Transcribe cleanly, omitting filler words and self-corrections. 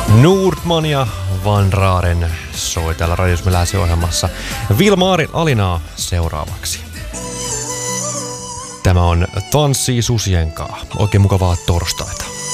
Nordman ja Van Raaren soi täällä Radiosmi Länsi-ohjelmassa. Vilmaarin Alinaa seuraavaksi. Tämä on Tanssii susien kaa. Oikein mukavaa torstaita.